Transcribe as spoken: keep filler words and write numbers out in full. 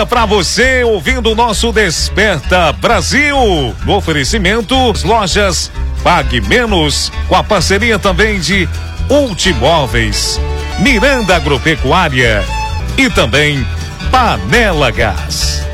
Para você ouvindo o nosso Desperta Brasil, no oferecimento lojas Pague Menos, com a parceria também de Ultimóveis, Miranda Agropecuária e também Panela Gás.